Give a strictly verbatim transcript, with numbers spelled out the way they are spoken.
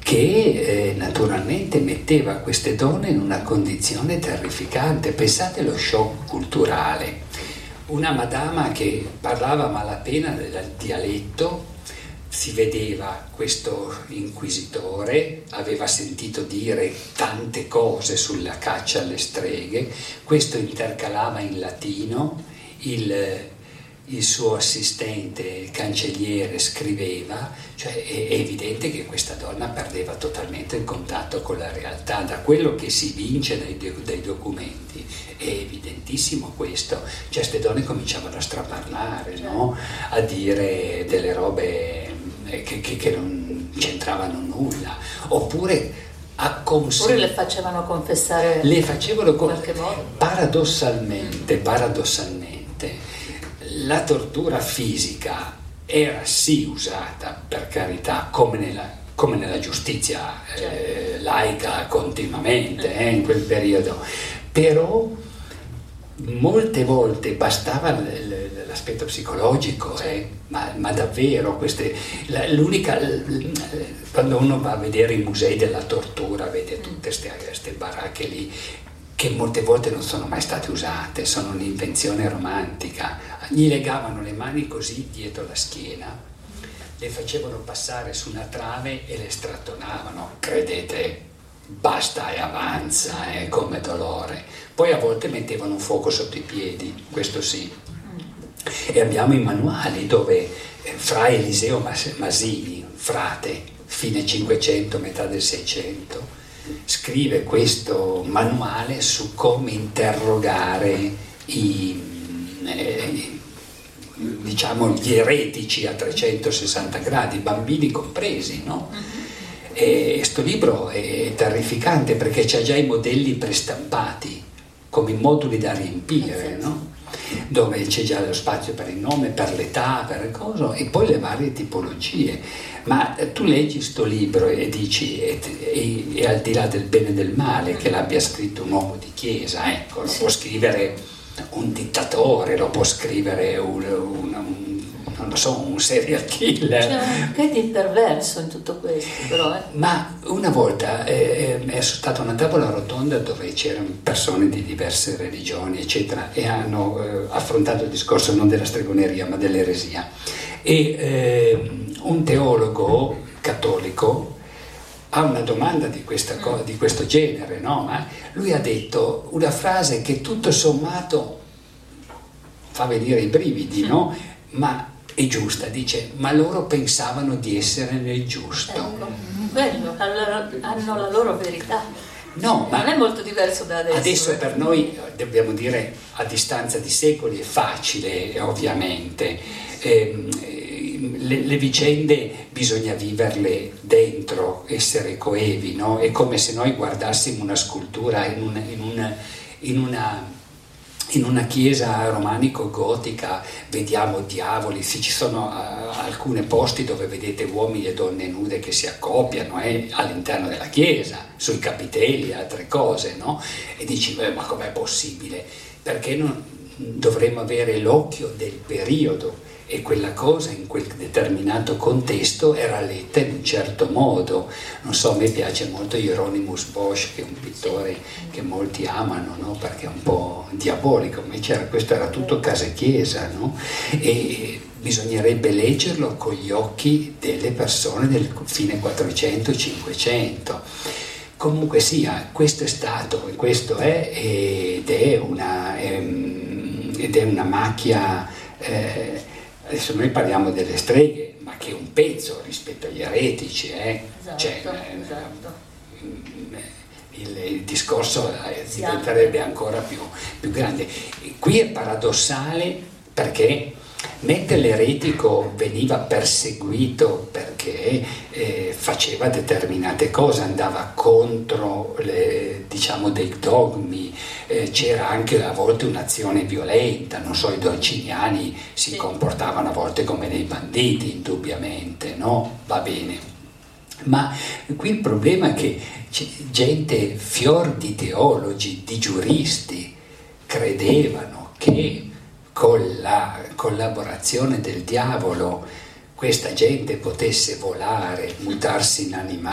che eh, naturalmente metteva queste donne in una condizione terrificante. Pensate allo shock culturale. Una madama che parlava a malapena del dialetto, si vedeva questo inquisitore, aveva sentito dire tante cose sulla caccia alle streghe, questo intercalava in latino, il, il suo assistente, il cancelliere, scriveva, cioè è, è evidente che questa donna perdeva totalmente il contatto con la realtà. Da quello che si vince dai, dai documenti è evidentissimo questo, cioè queste donne cominciavano a straparlare, no? A dire delle robe Che, che, che non c'entravano nulla, oppure a cons- oppure le facevano confessare, le facevano con- qualche modo. paradossalmente paradossalmente la tortura fisica era sì usata, per carità, come nella, come nella giustizia eh, laica continuamente eh, in quel periodo, però molte volte bastava l- l- l'aspetto psicologico, eh, ma, ma davvero queste, la, l'unica l- quando uno va a vedere i musei della tortura vede tutte queste baracche lì che molte volte non sono mai state usate, sono un'invenzione romantica. Gli legavano le mani così dietro la schiena, le facevano passare su una trave e le strattonavano, credete, basta e avanza, eh, come dolore. Poi a volte mettevano un fuoco sotto i piedi, questo sì. E abbiamo i manuali dove eh, fra Eliseo Mas- Masini, frate, fine Cinquecento, metà del Seicento, scrive questo manuale su come interrogare i, eh, diciamo, gli eretici a trecentosessanta gradi, bambini compresi, no? E sto libro è terrificante perché c'ha già i modelli prestampati come i moduli da riempire, no? Dove c'è già lo spazio per il nome, per l'età, per il coso, e poi le varie tipologie. Ma tu leggi sto libro e dici, e, e, e al di là del bene e del male che l'abbia scritto un uomo di chiesa, ecco, lo può scrivere un dittatore, lo può scrivere un, un, un non lo so, un serial killer. C'è che di perverso in tutto questo, però. Eh. Ma una volta eh, è stata una tavola rotonda dove c'erano persone di diverse religioni, eccetera, e hanno eh, affrontato il discorso non della stregoneria, ma dell'eresia. E eh, un teologo cattolico ha una domanda di, questa co- di questo genere, no? Ma lui ha detto una frase che tutto sommato fa venire i brividi, no? Ma è giusta, dice, ma loro pensavano di essere nel giusto. Ecco, bello, allora hanno la loro verità. No, ma non è molto diverso da adesso. Adesso eh. per noi, dobbiamo dire, a distanza di secoli è facile, ovviamente. Eh, le, le vicende bisogna viverle dentro, essere coevi, no? È come se noi guardassimo una scultura in una, in una, in una In una chiesa romanico-gotica vediamo diavoli, sì, ci sono uh, alcuni posti dove vedete uomini e donne nude che si accoppiano eh, all'interno della chiesa, sui capitelli, altre cose, no? E dici, beh, ma com'è possibile? Perché non dovremmo avere l'occhio del periodo e quella cosa in quel determinato contesto era letta in un certo modo. Non so, a me piace molto Hieronymus Bosch, che è un pittore che molti amano, no? Perché è un po' diabolico, ma c'era, questo era tutto casa e chiesa, no? E bisognerebbe leggerlo con gli occhi delle persone del fine quattrocento cinquecento. Comunque sia, questo è stato e questo è ed è una, ed è una macchia. Eh, Adesso noi parliamo delle streghe, ma che è un pezzo rispetto agli eretici, eh? Esatto, cioè, esatto. Il, il discorso diventerebbe ancora più, più grande. Qui è paradossale perché mentre l'eretico veniva perseguito perché eh, faceva determinate cose, andava contro le, diciamo, dei dogmi, eh, c'era anche a volte un'azione violenta, non so, i dolciniani si sì. comportavano a volte come dei banditi, indubbiamente, no? Va bene. Ma qui il problema è che c'è gente, fior di teologi, di giuristi, credevano che con la collaborazione del diavolo questa gente potesse volare, mutarsi in animali.